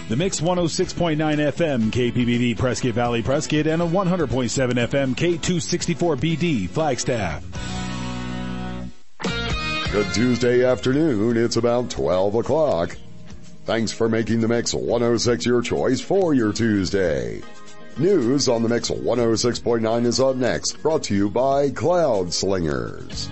The Mix 106.9 FM KPBB Prescott Valley Prescott and a 100.7 FM K264BD Flagstaff. Good Tuesday afternoon. It's about 12 o'clock. Thanks for making the Mix 106 your choice for your Tuesday. News on the Mix 106.9 is up next, brought to you by Cloud Slingers.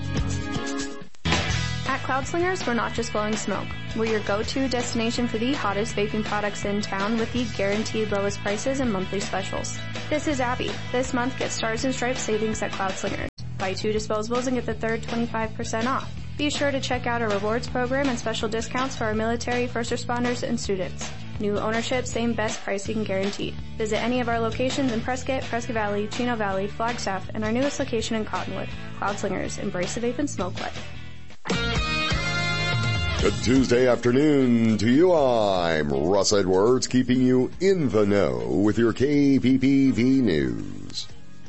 At Cloud Slingers, we're not just blowing smoke. We're your go-to destination for the hottest vaping products in town with the guaranteed lowest prices and monthly specials. This is Abby. This month, get Stars and Stripes savings at Cloud Slingers. Buy 2 disposables and get the third 25% off. Be sure to check out our rewards program and special discounts for our military, first responders, and students. New ownership, same best pricing guaranteed. Visit any of our locations in Prescott, Prescott Valley, Chino Valley, Flagstaff, and our newest location in Cottonwood. Cloud Slingers, embrace the vape and smoke life. Good Tuesday afternoon to you. I'm Russ Edwards, keeping you in the know with your KPPV news.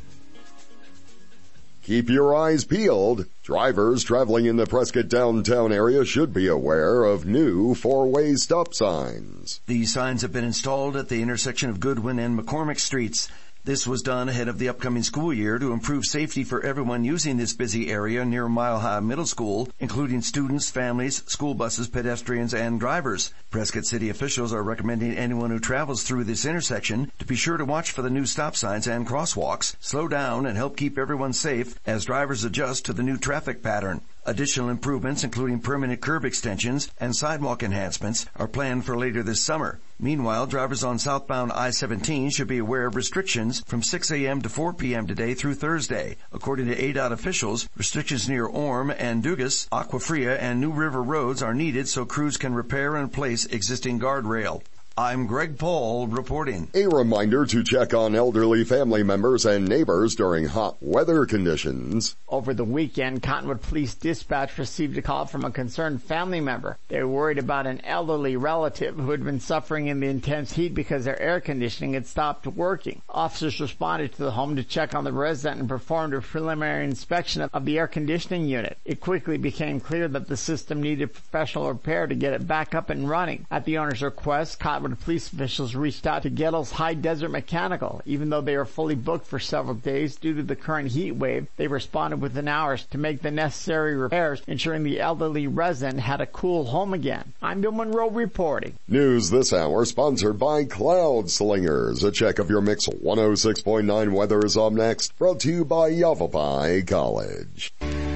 Keep your eyes peeled. Drivers traveling in the Prescott downtown area should be aware of new 4-way stop signs. These signs have been installed at the intersection of Goodwin and McCormick Streets. This was done ahead of the upcoming school year to improve safety for everyone using this busy area near Mile High Middle School, including students, families, school buses, pedestrians, and drivers. Prescott City officials are recommending anyone who travels through this intersection to be sure to watch for the new stop signs and crosswalks, slow down, and help keep everyone safe as drivers adjust to the new traffic pattern. Additional improvements, including permanent curb extensions and sidewalk enhancements, are planned for later this summer. Meanwhile, drivers on southbound I-17 should be aware of restrictions from 6 a.m. to 4 p.m. today through Thursday. According to ADOT officials, restrictions near Orme and Dugas, Aqua Fria, and New River roads are needed so crews can repair and replace existing guardrail. I'm Greg Paul reporting. A reminder to check on elderly family members and neighbors during hot weather conditions. Over the weekend, Cottonwood Police Dispatch received a call from a concerned family member. They were worried about an elderly relative who had been suffering in the intense heat because their air conditioning had stopped working. Officers responded to the home to check on the resident and performed a preliminary inspection of the air conditioning unit. It quickly became clear that the system needed professional repair to get it back up and running. At the owner's request, Cottonwood police officials reached out to Gettle's High Desert Mechanical. Even though they were fully booked for several days due to the current heat wave, they responded within hours to make the necessary repairs, ensuring the elderly resident had a cool home again. I'm Bill Monroe reporting. News this hour sponsored by Cloud Slingers. A check of your Mix 106.9 weather is up next, brought to you by Yavapai College.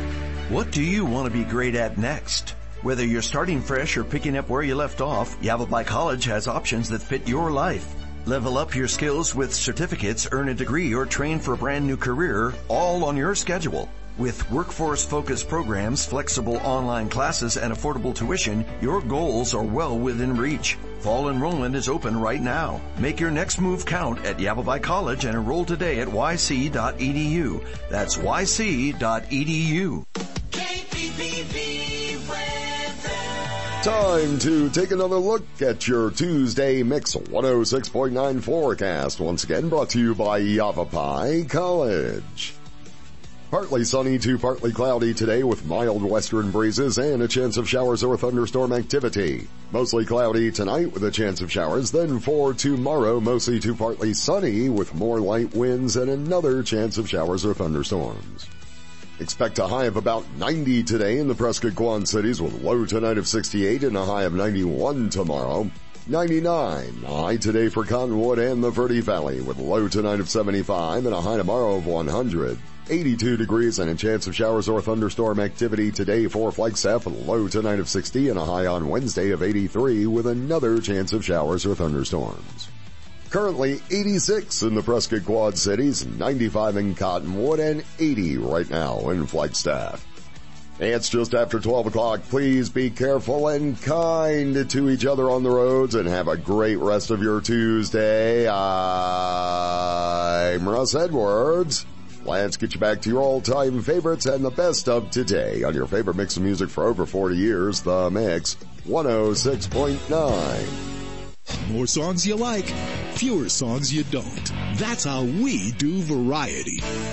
What do you want to be great at next? Whether you're starting fresh or picking up where you left off, Yavapai College has options that fit your life. Level up your skills with certificates, earn a degree, or train for a brand new career, all on your schedule. With workforce-focused programs, flexible online classes, and affordable tuition, your goals are well within reach. Fall enrollment is open right now. Make your next move count at Yavapai College and enroll today at yc.edu. That's yc.edu. Time to take another look at your Tuesday Mix 106.9 forecast. Once again brought to you by Yavapai College. Partly sunny to partly cloudy today with mild western breezes and a chance of showers or thunderstorm activity. Mostly cloudy tonight with a chance of showers. Then for tomorrow, mostly to partly sunny with more light winds and another chance of showers or thunderstorms. Expect a high of about 90 today in the Prescott Quad Cities with low tonight of 68 and a high of 91 tomorrow. 99 high today for Cottonwood and the Verde Valley with low tonight of 75 and a high tomorrow of 100. 82 degrees and a chance of showers or thunderstorm activity today for Flagstaff with low tonight of 60 and a high on Wednesday of 83 with another chance of showers or thunderstorms. Currently 86 in the Prescott Quad Cities, 95 in Cottonwood, and 80 right now in Flagstaff. It's just after 12 o'clock. Please be careful and kind to each other on the roads and have a great rest of your Tuesday. I'm Russ Edwards. Let's get you back to your all-time favorites and the best of today on your favorite mix of music for over 40 years, The Mix 106.9. More songs you like, fewer songs you don't. That's how we do variety.